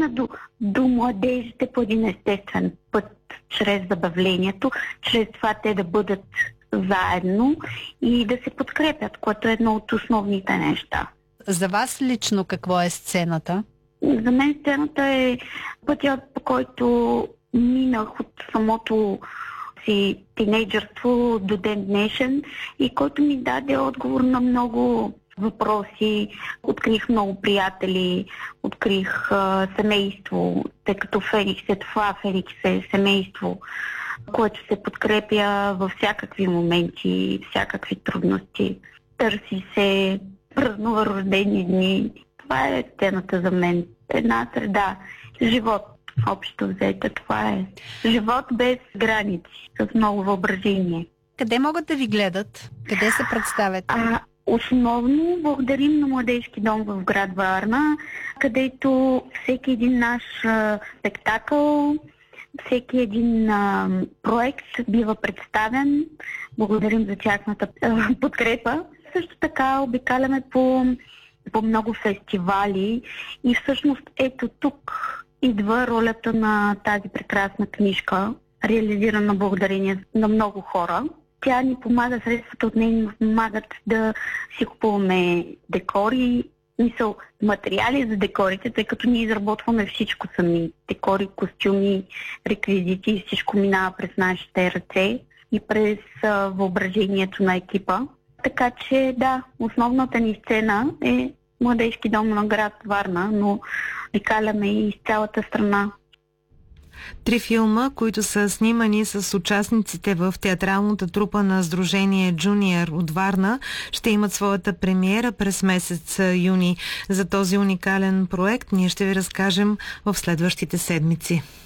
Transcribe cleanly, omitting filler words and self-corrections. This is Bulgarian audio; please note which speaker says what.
Speaker 1: стигна до младежите по един естествен път, чрез забавлението, чрез това те да бъдат заедно и да се подкрепят, което е едно от основните неща.
Speaker 2: За вас лично какво е сцената?
Speaker 1: За мен сцената е пътят, по който минах от самото си тинейджърство до ден днешен и който ми даде отговор на много въпроси. Открих много приятели, открих семейство, тъй като Феникс е това, Феникс е семейство, което се подкрепя във всякакви моменти, всякакви трудности. Търси се, празнува рождени дни. Това е сцената за мен. Една среда, живот. Общо взето, това е живот без граници, с много въображение.
Speaker 2: Къде могат да ви гледат? Къде се представят?
Speaker 1: Основно благодарим на Младежки дом в град Варна, където всеки един наш спектакъл, всеки един проект бива представен. Благодарим за тяхната подкрепа. Също така обикаляме по много фестивали и всъщност ето тук идва ролята на тази прекрасна книжка, реализирана благодарение на много хора. Тя ни помага, средствата от нея ни помагат да си купуваме декори, материали за декорите, тъй като ние изработваме всичко сами. Декори, костюми, реквизити, всичко минава през нашите ръце и през въображението на екипа. Така че да, основната ни сцена е Младежки дом на град Варна, но обикаляме и из цялата страна.
Speaker 3: 3 филма, които са снимани с участниците в театралната трупа на Сдружение Джуниор от Варна, ще имат своята премиера през месец юни. За този уникален проект ние ще ви разкажем в следващите седмици.